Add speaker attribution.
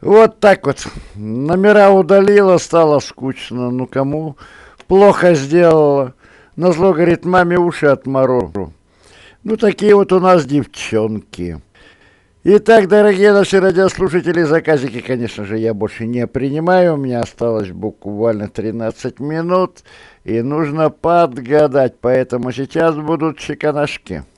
Speaker 1: Вот так вот. Номера удалила, стало скучно. Ну кому плохо сделала. Назло, говорит, маме уши отморожу. Ну такие вот у нас девчонки. Итак, дорогие наши радиослушатели, заказики, конечно же, я больше не принимаю. У меня осталось буквально 13 минут. И нужно подгадать. Поэтому сейчас будут чеканашки.